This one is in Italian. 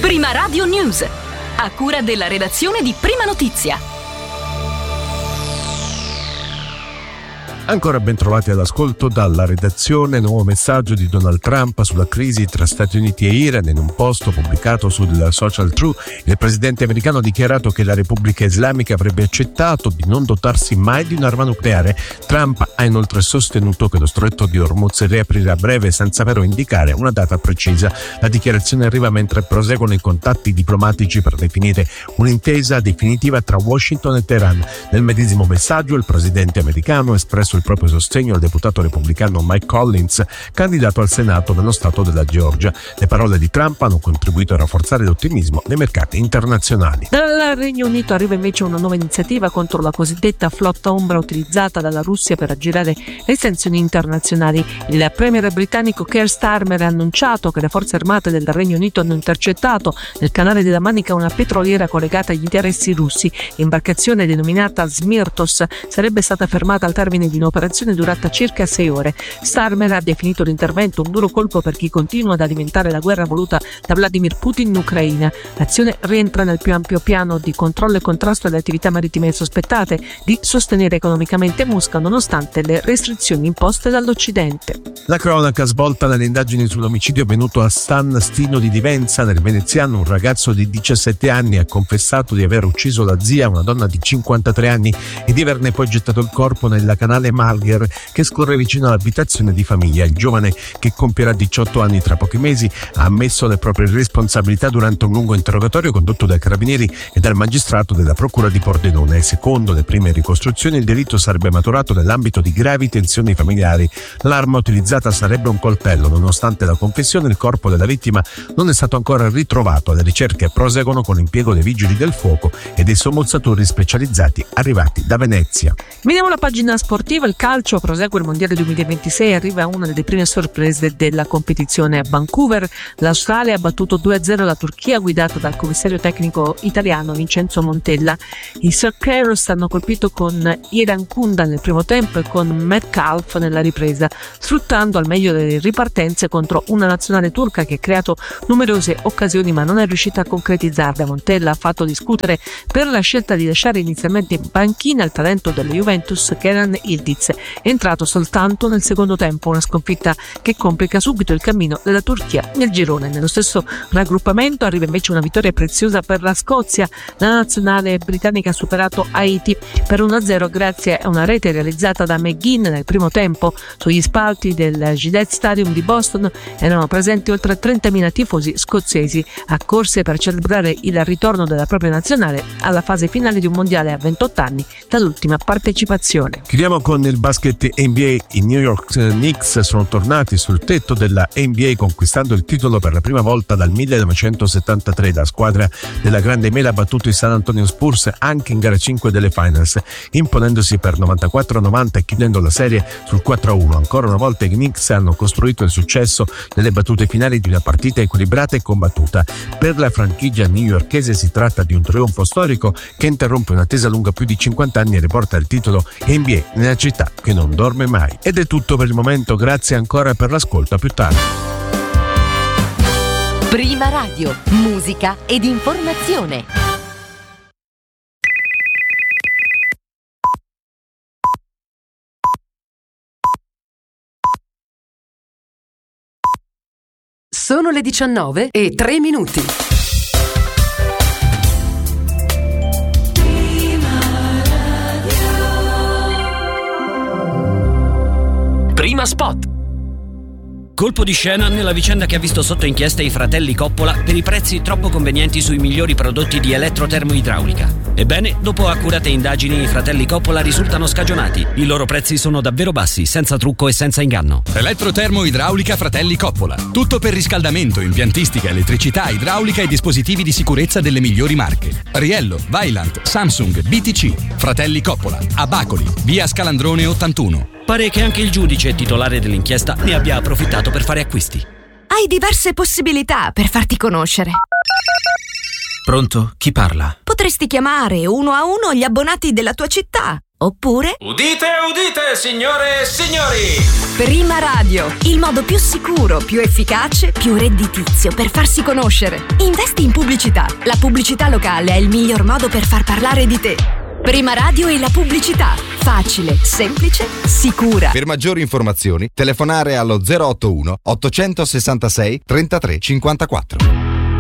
Prima Radio News, a cura della redazione di Prima Notizia. Ancora ben trovati all'ascolto dalla redazione. Nuovo messaggio di Donald Trump sulla crisi tra Stati Uniti e Iran. In un post pubblicato sul social True, il presidente americano ha dichiarato che la Repubblica Islamica avrebbe accettato di non dotarsi mai di un'arma nucleare. Trump ha inoltre sostenuto che lo stretto di Hormuz riaprirà a breve, senza però indicare una data precisa. La dichiarazione arriva mentre proseguono i contatti diplomatici per definire un'intesa definitiva tra Washington e Teheran. Nel medesimo messaggio il presidente americano ha espresso il proprio sostegno al deputato repubblicano Mike Collins, candidato al Senato nello stato della Georgia. Le parole di Trump hanno contribuito a rafforzare l'ottimismo nei mercati internazionali. Dal Regno Unito arriva invece una nuova iniziativa contro la cosiddetta flotta ombra utilizzata dalla Russia per aggirare le sanzioni internazionali. Il premier britannico Keir Starmer ha annunciato che le forze armate del Regno Unito hanno intercettato nel canale della Manica una petroliera collegata agli interessi russi. L'imbarcazione, denominata Smirtos, sarebbe stata fermata al termine di un'operazione durata circa 6 ore. Starmer ha definito l'intervento un duro colpo per chi continua ad alimentare la guerra voluta da Vladimir Putin in Ucraina. L'azione rientra nel più ampio piano di controllo e contrasto alle attività marittime sospettate di sostenere economicamente Mosca nonostante le restrizioni imposte dall'Occidente. La cronaca svolta nelle indagini sull'omicidio avvenuto a San Stino di Divenza, nel veneziano. Un ragazzo di 17 anni ha confessato di aver ucciso la zia, una donna di 53 anni, e di averne poi gettato il corpo nella canale Malgher che scorre vicino all'abitazione di famiglia. Il giovane, che compierà 18 anni tra pochi mesi, ha ammesso le proprie responsabilità durante un lungo interrogatorio condotto dai carabinieri e dal magistrato della procura di Pordenone. Secondo le prime ricostruzioni, il delitto sarebbe maturato nell'ambito di gravi tensioni familiari. L'arma utilizzata sarebbe un coltello. Nonostante la confessione, il corpo della vittima non è stato ancora ritrovato. Le ricerche proseguono con l'impiego dei vigili del fuoco e dei sommozzatori specializzati arrivati da Venezia. Vediamo la pagina sportiva. Il calcio, prosegue il mondiale 2026, arriva una delle prime sorprese della competizione a Vancouver. L'Australia ha battuto 2-0 la Turchia, guidata dal commissario tecnico italiano Vincenzo Montella. I Socceroos hanno colpito con Iran Kunda nel primo tempo e con Metcalf nella ripresa, sfruttando al meglio le ripartenze contro una nazionale turca che ha creato numerose occasioni ma non è riuscita a concretizzarle. Montella ha fatto discutere per la scelta di lasciare inizialmente in panchina il talento della Juventus Kenan Yildiz, entrato soltanto nel secondo tempo, una sconfitta che complica subito il cammino della Turchia nel girone. Nello stesso raggruppamento arriva invece una vittoria preziosa per la Scozia. La nazionale britannica ha superato Haiti per 1-0 grazie a una rete realizzata da McGinn nel primo tempo. Sugli spalti del Gillette Stadium di Boston erano presenti oltre 30.000 tifosi scozzesi, accorse per celebrare il ritorno della propria nazionale alla fase finale di un mondiale a 28 anni dall'ultima partecipazione. Chiudiamo con il basket NBA. I New York Knicks sono tornati sul tetto della NBA conquistando il titolo per la prima volta dal 1973. La squadra della Grande Mela ha battuto i San Antonio Spurs anche in gara 5 delle Finals, imponendosi per 94-90 e chiudendo la serie sul 4-1. Ancora una volta i Knicks hanno costruito il successo nelle battute finali di una partita equilibrata e combattuta. Per la franchigia newyorkese si tratta di un trionfo storico che interrompe un'attesa lunga più di 50 anni e riporta il titolo NBA nella città che non dorme mai. Ed è tutto per il momento, grazie ancora per l'ascolto, a più tardi. Prima Radio, musica ed informazione. Sono le 19:03. Prima spot. Colpo di scena nella vicenda che ha visto sotto inchiesta i fratelli Coppola per i prezzi troppo convenienti sui migliori prodotti di elettrotermoidraulica. Ebbene, dopo accurate indagini, i fratelli Coppola risultano scagionati. I loro prezzi sono davvero bassi, senza trucco e senza inganno. Elettrotermoidraulica Fratelli Coppola. Tutto per riscaldamento, impiantistica, elettricità, idraulica e dispositivi di sicurezza delle migliori marche. Riello, Vaillant, Samsung, BTC. Fratelli Coppola. A Bacoli, via Scalandrone 81. Pare che anche il giudice titolare dell'inchiesta ne abbia approfittato per fare acquisti. Hai diverse possibilità per farti conoscere. Pronto? Chi parla? Potresti chiamare uno a uno gli abbonati della tua città Oppure Udite, udite, signore e signori! Prima Radio, il modo più sicuro, più efficace, più redditizio per farsi conoscere. Investi in pubblicità. La pubblicità locale è il miglior modo per far parlare di te. Prima Radio e la pubblicità. Facile, semplice, sicura. Per maggiori informazioni telefonare allo 081 866 33 54.